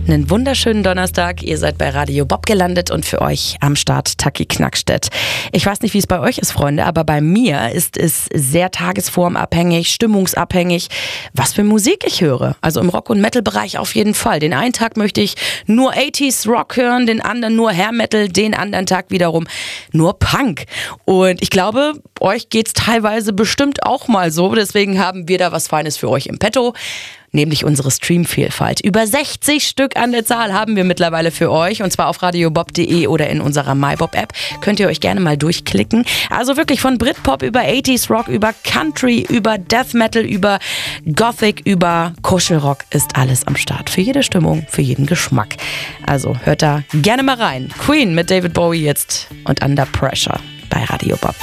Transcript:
einen wunderschönen Donnerstag. Ihr seid bei Radio Bob gelandet und für euch am Start Taki Knackstedt. Ich weiß nicht, wie es bei euch ist, Freunde, aber bei mir ist es sehr tagesformabhängig, stimmungsabhängig, was für Musik ich höre. Also im Rock- und Metal-Bereich auf jeden Fall. Den einen Tag möchte ich nur 80s Rock hören, den anderen nur Hair Metal, den anderen Tag wiederum nur Punk. Und ich glaube, euch geht's teilweise bestimmt auch mal so. Deswegen haben wir da was Feines für euch im Petto. Nämlich unsere Streamvielfalt. Über 60 Stück an der Zahl haben wir mittlerweile für euch. Und zwar auf radiobob.de oder in unserer MyBob-App. Könnt ihr euch gerne mal durchklicken. Also wirklich von Britpop über 80s Rock, über Country, über Death Metal, über Gothic, über Kuschelrock ist alles am Start. Für jede Stimmung, für jeden Geschmack. Also hört da gerne mal rein. Queen mit David Bowie jetzt und Under Pressure bei Radio Bob.